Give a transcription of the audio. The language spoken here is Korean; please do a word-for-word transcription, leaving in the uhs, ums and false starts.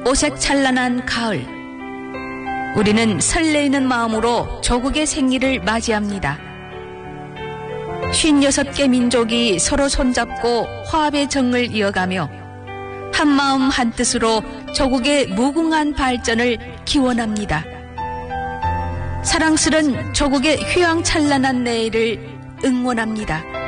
오색 찬란한 가을. 우리는 설레이는 마음으로 조국의 생일을 맞이합니다. 쉰여섯 개 민족이 서로 손잡고 화합의 정을 이어가며 한마음 한뜻으로 조국의 무궁한 발전을 기원합니다. 사랑스런 조국의 휘황찬란한 내일을 응원합니다.